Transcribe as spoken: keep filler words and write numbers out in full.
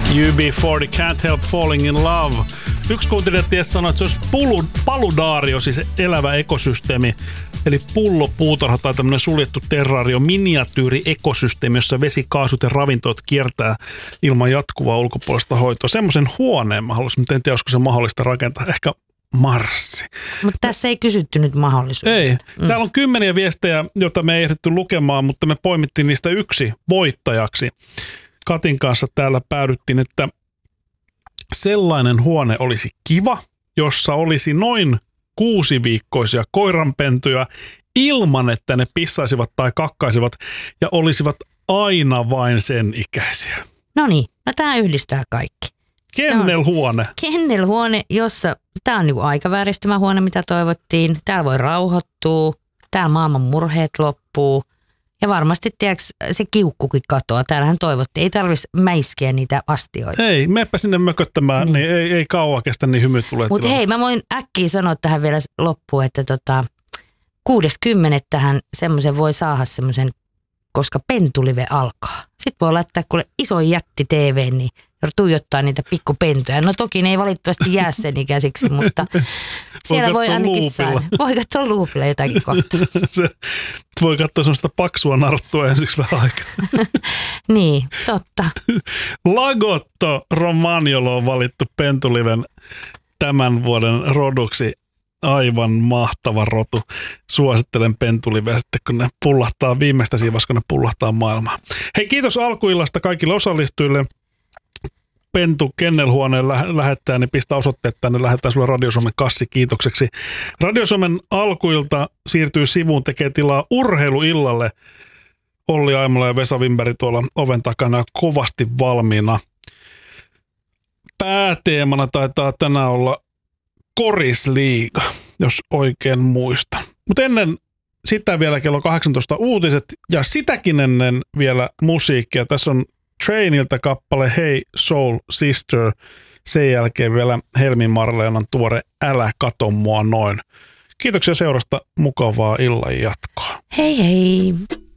U B neljäkymmentä, Can't Help Falling in Love. Yksi kuuntelija ties sanoi, että se olisi pulu, paludaario, siis elävä ekosysteemi, eli pullopuutarha tai tämmöinen suljettu terrario, miniatyyri ekosysteemi, jossa vesi, kaasut ja ravintoat kiertää ilman jatkuvaa ulkopuolista hoitoa. Semmoisen huoneen mä haluaisin, mutta en tiedä, olisiko se mahdollista rakentaa. Ehkä Marssi. Mutta tässä ei kysytty nyt mahdollisuudesta. Ei. Mm. Täällä on kymmeniä viestejä, joita me ei ehditty lukemaan, mutta me poimittiin niistä yksi voittajaksi. Katin kanssa täällä päädyttiin, että sellainen huone olisi kiva, jossa olisi noin kuusiviikkoisia koiranpentuja ilman, että ne pissaisivat tai kakkaisivat ja olisivat aina vain sen ikäisiä. No niin, no tämä yhdistää kaikki. Kennelhuone. Kennelhuone, jossa tämä on niinku aikavääristymähuone, mitä toivottiin. Täällä voi rauhoittua, täällä maailman murheet loppuu. Ja varmasti, tiedätkö, se kiukkukin katoaa. Täällähän toivottiin. Ei tarvitsisi mäiskiä niitä astioita. Ei, meppä sinne mököttämään, niin, niin ei, ei kauan kestä, niin hymyt tulee. Mutta hei, mä voin äkkiä sanoa tähän vielä loppuun, että tota, kuudes kymmenettä semmoisen voi saada semmoisen, koska pentulive alkaa. Sitten voi laittaa kuule iso jätti T V, niin tuijottaa niitä pikkupentuja. No toki ne ei valitettavasti jää sen ikäisiksi, mutta siellä voi ainakin saada. Voi katsoa luupilla jotakin kohtaa. Se, voi katsoa sellaista paksua narttua ensiksi vähän aikaa. Niin, totta. Lagotto Romagnolo on valittu pentuliven tämän vuoden roduksi. Aivan mahtava rotu. Suosittelen pentuliveä sitten, kun ne pullahtaa viimeistä siivassa, kun ne pullahtaa maailmaa. Hei, kiitos alkuillasta kaikille osallistujille. Pentu Kennelhuoneen lä- lähettää, niin pistä osoitteet tänne, lähettää sulle Radio Suomen kassi kiitokseksi. Radio Suomen alkuilta siirtyy sivuun, tekee tilaa urheiluillalle. Olli Aimola ja Vesa Wimberg tuolla oven takana kovasti valmiina. Pääteemana taitaa tänään olla Korisliiga, jos oikein muistan. Mutta ennen sitä vielä kello kahdeksantoista uutiset ja sitäkin ennen vielä musiikkia. Tässä on Trainilta kappale Hey Soul Sister. Sen jälkeen vielä Helmi Marleenan tuore Älä kato mua noin. Kiitoksia seurasta, mukavaa illan jatkoa. Hei hei!